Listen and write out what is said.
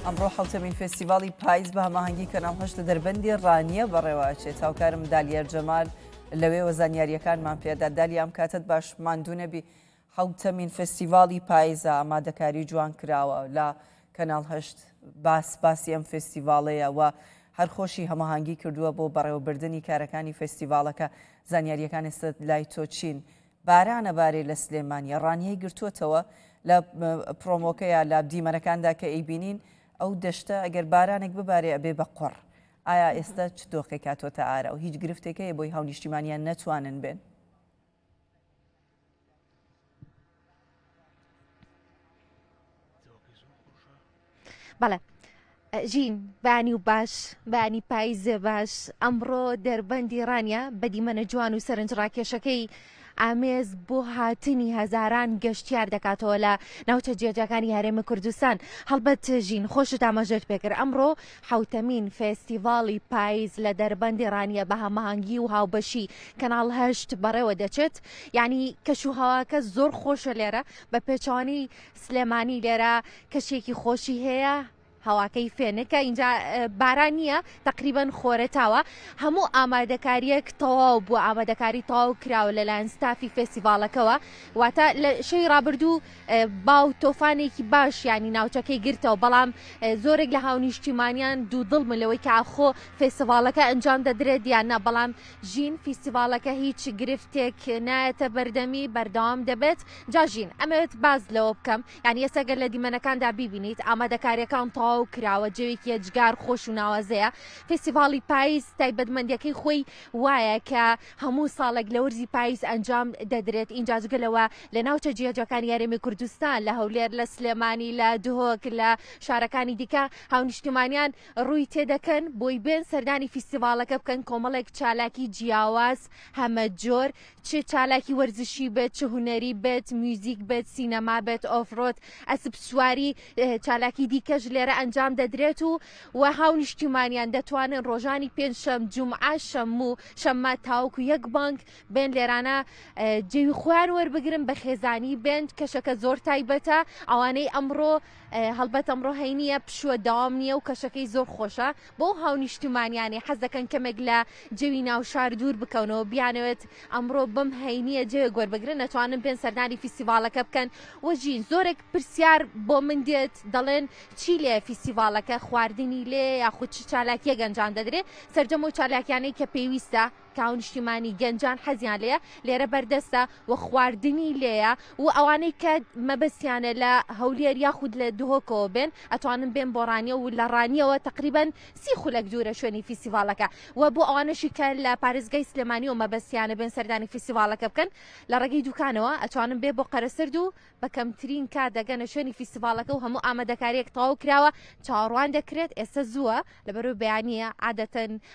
ئەمڕۆ حوتەمین فێستیڤاڵی پاییز بە هەماهەنگی کەناڵ هەشت لە دەربەندی ڕانیە بەڕێوەچێت. هاوکارم دالیار جەمال لەوێوە زانیاریەکانمان پێدا. دالیا ئەم کاتت باش ماندوو نەبی. حوتەمین فێستیڤاڵی پاییزە، ئامادەکاری جوان کراوە لە کەناڵ هەشت. باسی ئەم فێستیڤاڵەیە و هەر خۆشی هەماهەنگی کردووە بۆ بەڕێوەبردننی کارەکانی فێستیڤاڵەکە. زانیاریەکان ئێستا لای تۆ چین؟ بارانە بارێ لە سلێمانیە، ڕانیەی گرتووەتەوە لە پرۆمۆکەیە لە دیمەنەکاندا کە ئەیبینین ئەو دەشتە ئەگەر بارانێک ببارێ ئەبێ بە قڕ. ئایا ئێستا چ دۆخێک کاتۆتە ئارە و هیچ گرفتێکەیە بۆی هاونیشتیمانیان نەتوانن بێن؟ بەڵێ ژین بانی و باش بانی پاییزە باش. ئەمڕۆ دەربەندی ڕانیە بە دیمەنە جوان و سەرنجڕاکێشەکەی ئامێز بۆ هاتنی هەزاران گەشتیار دەکاتەوە لە ناوچە جێجاکانی هەرێمی کوردستان. هەڵبەت ژین خۆشت ئاماژەت پێکرد. ئەمڕۆ حوتەمین فێستیڤاڵی پاییز لە دەربەندی ڕانیە بە هەماهەنگی و هاوبەشی کەناڵ هەشت بەڕێوە دەچێت. یعنی کەشوهەواکە زۆر خۆشە لێرە، بە پێچوانی سلێمانی لێرە کەشێکی خۆشی هەیە، هەواکەی فێنەکە اینجا باران نییە، تقریبان خۆرەتاوە. هەموو ئامادەکاریەک تەواو بووە، ئامادەکاری تەواو کراوە لەلایەن ستافی فێستیڤاڵەکەوە. واتە لە شەوی ڕابردوو باو تۆفانێکی باش ینی ناوچەکەی گرتەوە، بەڵام زۆرێک لە هاونیشتیمانیان دوودڵمە لەوەی کە ئاخۆ فێستیڤاڵەکە ئەنجام دەدرێت یاننا. بەڵام ژین فێستیڤاڵەکە هیچ گرفتێک نایەتە بەردەمی، بەردەوام دەبێت. جا ژین ئەمەوێت باز لەوە بکەم، یعنی ئێستا گەر لە دیمەنەکاندا بیبینیت ئامادەکاریەکان تەواو کراوە، جەوێکی ئەجگار خۆش و ناوازەیە. فێستیڤاڵی پاییز تایبەتمەندیەکەی خۆی وایە کە هەموو ساڵێک لە وەرزی پاییز ئەنجام دەدرێت. اینجا جگەلەوە لە ناوچە جێجاکانی هەرێمی کوردستان، لە هەولێر، لە سلێمانی، لە دهۆک، لە شارەکانی دیکە هاونیشتیمانیان ڕووی تێدەکەن بۆی بێن سەردانی فێستیڤاڵەکە بکەن. کۆمەڵێک چالاکی جیاواز هەمە جۆر، چ چالاکی وەرزشی بێت، چ هونەری بێت، میوزیک بێت، سینەما بێت، ئۆفرۆت، ئەسب سواری، چالاکی دیکەش لێرە ئەنجام دەدرێت و هاونیشتیمانیان دەتوانن ڕۆژانی پێنجشەم، جومعە، شەم و شەممە تاوەکو یەک بانک بێن لێرانە جێوی خۆیان وەربگرن، بە خێزانی بێن. کەشەکە زۆر تایبەتە. ئەوانەی ئەمڕۆ هەڵبەت ئەمڕۆ هەینیە پشووە داوام نییە و کەشەکەی زۆر خۆشە بۆ هاونیشتیمانیانی حەز دەکەن کەمێک لە جێوی ناوشار دوور بکەونەوە، بیانەوێت ئەمڕۆ بەم هەینیە جێوێک وەربگرن، نەتوانن بێن سەردانی فێستیڤاڵەکە بکەن. وەژین زۆرێک پرسیار بۆ من دێت، دەڵێن چی لێ فێستیڤاڵەکە، خواردنی لێ یاخود چ چالاکیە گەنجان دەدرێت. سەرجەم و چالاکیانەی کە پێویستە کە هاونیشتیمانی گەنجان حەزیان لێیە لێرە بەردەستە و خواردنی لێیە. و ئەوانەی کە مەبەستیانە لە هەولێر یاخود لە دهۆکەوە بێن ئەتوانن بێن بۆ ڕانیە و لە ڕانیەوە تقریبان 30 خولەک دوورە شوێنی فێستیڤاڵەکە. و بۆ ئەوانەشی کە لە پارێزگای سلێمانی و مەبەستیانە بێن سەردانی فێستیڤاڵەکە بکەن لە ڕێگەی دوکانەوە ئەتوانن بێ بۆ قەرەسرد و بە کەمترین کات دەگەنە شوێنی فێستیڤاڵەکە و هەموو ئامادەکاریەک تەواو کراوە. چاوەڕوان دەکرێت ئێستا زووە لەبەرەوەی بەیانیە عادەتەن